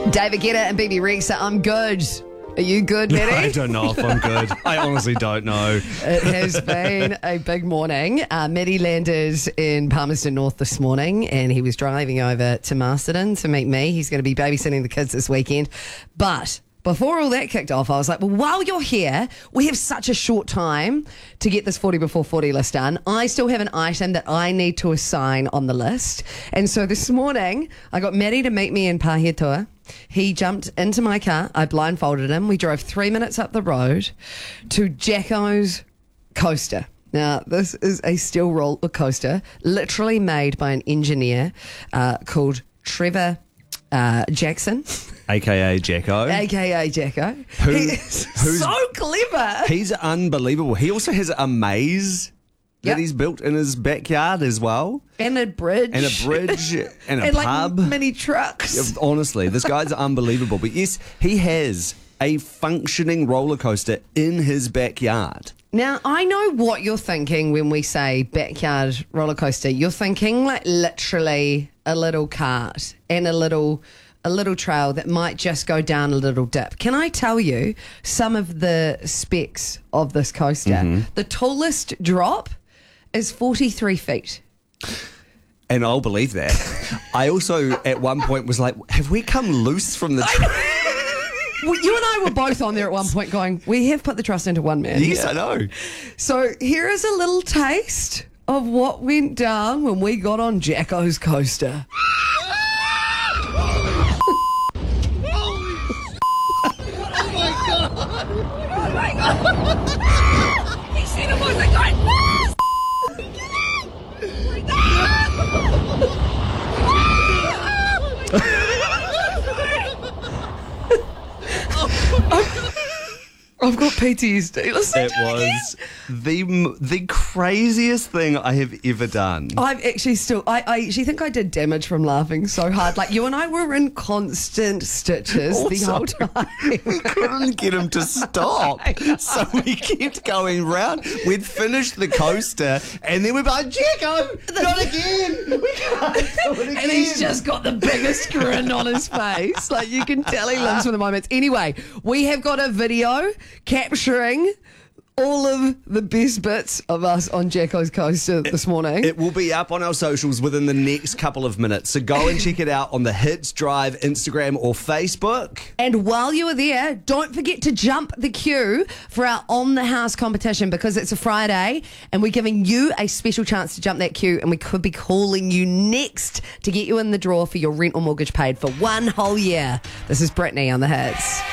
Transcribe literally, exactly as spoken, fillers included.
David Guetta and B B Rexa, I'm good. Are you good, Matty? I don't know if I'm good. I honestly don't know. It has been a big morning. Uh, Matty landed in Palmerston North this morning and he was driving over to Masterton to meet me. He's going to be babysitting the kids this weekend. But before all that kicked off, I was like, well, while you're here, we have such a short time to get this forty before forty list done. I still have an item that I need to assign on the list. And so this morning, I got Matty to meet me in Pahiatua. He jumped into my car. I blindfolded him. We drove three minutes up the road to Jacko's Coaster. Now, this is a steel roller coaster literally made by an engineer uh, called Trevor uh, Jackson. A K A Jacko. A K A Jacko. Who, He is who's, so clever. He's unbelievable. He also has a maze Yep. that he's built in his backyard as well. And a bridge. And a bridge and a and pub. like mini trucks. Honestly, this guy's unbelievable. But yes, he has a functioning roller coaster in his backyard. Now, I know what you're thinking when we say backyard roller coaster. You're thinking like literally a little cart and a little a little trail that might just go down a little dip. Can I tell you some of the specs of this coaster? Mm-hmm. The tallest drop is forty-three feet. And I'll believe that. I also, at one point, was like, have we come loose from the train? Well, you and I were both on there at one point going, we have put the trust into one man. Yes, here. I know. So here is a little taste of what went down when we got on Jacko's Coaster. I've got P T S D. Listen It to it was the the craziest thing I have ever done. I've actually still, I, I actually think I did damage from laughing so hard. Like you and I were in constant stitches the Also, whole time. We couldn't get him to stop, so we kept going round. We'd finished the coaster, and then we'd be like, Jacko, not again. We can't do it again. And he's just got the biggest grin on his face. Like you can tell he lives for the moment. Anyway, we have got a video capturing all of the best bits of us on Jacko's Coaster this morning. It will be up on our socials within the next couple of minutes, so go and check it out on the Hits Drive Instagram or Facebook. And while you are there, don't forget to jump the queue for our On the House competition because it's a Friday and we're giving you a special chance to jump that queue and we could be calling you next to get you in the draw for your rent or mortgage paid for one whole year. This is Brittany on the Hits.